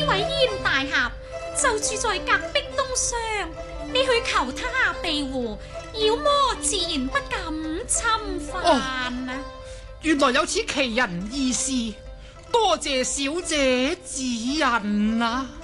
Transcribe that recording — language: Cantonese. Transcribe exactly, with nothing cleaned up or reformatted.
位燕大俠就住在隔壁東廂，你去求他庇護，妖魔自然不敢侵犯啊！ 哦，原來有此奇人異事，多謝小姐指引啊！